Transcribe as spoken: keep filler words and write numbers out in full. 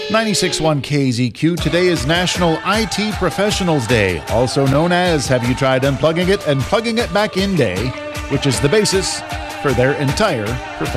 ninety-six point one K Z Q. Today is National I T Professionals Day, also known as Have You Tried Unplugging It and Plugging It Back In Day, which is the basis for their entire profession.